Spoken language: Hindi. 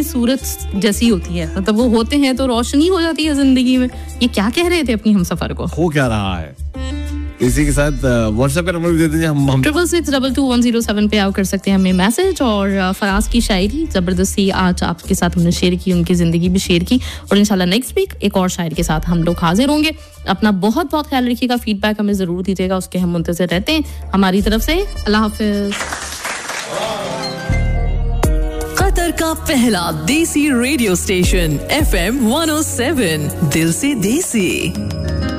ही सूरज जैसी होती है, मतलब वो होते हैं तो रोशनी हो जाती है जिंदगी में। ये क्या कह रहे थे अपनी हमसफर को? हो क्या रहा है? इसी के साथ व्हाट्सएप का नंबर भी दे दीजिए। हम 66222107 पे आओ कर सकते हैं हमें मैसेज। और फराज की शायरी जबरदस्ती आज आपके साथ हमने शेयर की, उनकी जिंदगी भी शेयर की, और इंशाल्लाह नेक्स्ट वीक एक और शायर के साथ हम लोग हाजिर होंगे। अपना बहुत बहुत ख्याल रखिएगा, फीडबैक हमें जरूर दीजिएगा, उसके हम मुंतज़िर रहते हैं। हमारी तरफ से अल्लाह हाफिज। कतर का पहला देसी रेडियो स्टेशन FM 107, दिल से देसी।